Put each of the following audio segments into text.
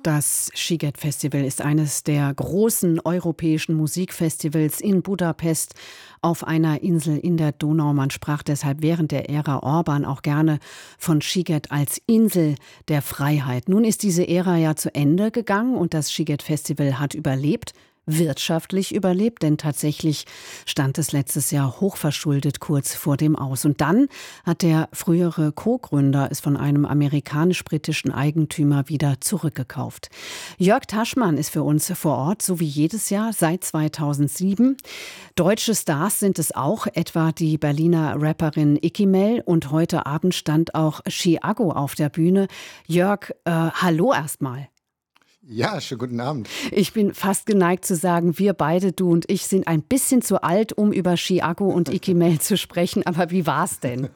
Das Sziget Festival ist eines der großen europäischen Musikfestivals in Budapest auf einer Insel in der Donau. Man sprach deshalb während der Ära Orbán auch gerne von Sziget als Insel der Freiheit. Nun ist diese Ära ja zu Ende gegangen und das Sziget Festival hat überlebt. Wirtschaftlich überlebt, denn tatsächlich stand es letztes Jahr hochverschuldet kurz vor dem Aus. Und dann hat der frühere Co-Gründer es von einem amerikanisch-britischen Eigentümer wieder zurückgekauft. Jörg Taschmann ist für uns vor Ort, so wie jedes Jahr seit 2007. Deutsche Stars sind es auch, etwa die Berliner Rapperin Ikimel. Und heute Abend stand auch Chiago auf der Bühne. Jörg, hallo erstmal. Ja, schönen guten Abend. Ich bin fast geneigt zu sagen, wir beide, du und ich, sind ein bisschen zu alt, um über Chiago und Ikimel zu sprechen. Aber wie war's denn?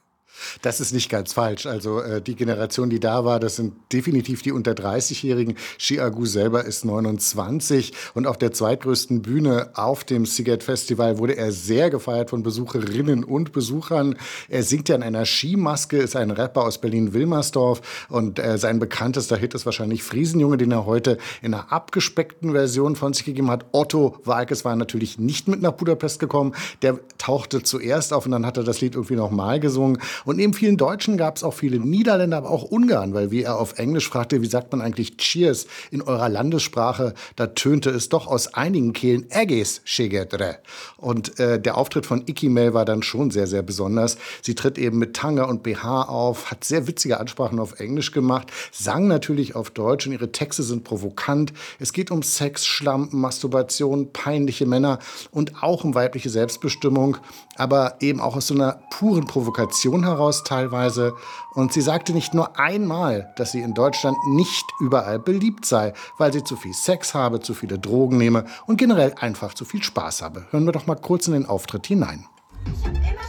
Das ist nicht ganz falsch. Also die Generation, die da war, das sind definitiv die unter 30-Jährigen. Chiago selber ist 29 und auf der zweitgrößten Bühne auf dem Sziget Festival wurde er sehr gefeiert von Besucherinnen und Besuchern. Er singt ja in einer Skimaske, ist ein Rapper aus Berlin-Wilmersdorf und sein bekanntester Hit ist wahrscheinlich Friesenjunge, den er heute in einer abgespeckten Version von sich gegeben hat. Otto Waalkes war natürlich nicht mit nach Budapest gekommen. Der tauchte zuerst auf und dann hat er das Lied irgendwie nochmal gesungen. Und neben vielen Deutschen gab es auch viele Niederländer, aber auch Ungarn, weil wie er auf Englisch fragte, wie sagt man eigentlich Cheers in eurer Landessprache, da tönte es doch aus einigen Kehlen Egész Szigedre. Und der Auftritt von Ikimel war dann schon sehr, sehr besonders. Sie tritt eben mit Tanga und BH auf, hat sehr witzige Ansprachen auf Englisch gemacht, sang natürlich auf Deutsch und ihre Texte sind provokant. Es geht um Sex, Schlampen, Masturbation, peinliche Männer und auch um weibliche Selbstbestimmung, aber eben auch aus so einer puren Provokation heraus teilweise. Und sie sagte nicht nur einmal, dass sie in Deutschland nicht überall beliebt sei, weil sie zu viel Sex habe, zu viele Drogen nehme und generell einfach zu viel Spaß habe. Hören wir doch mal kurz in den Auftritt hinein.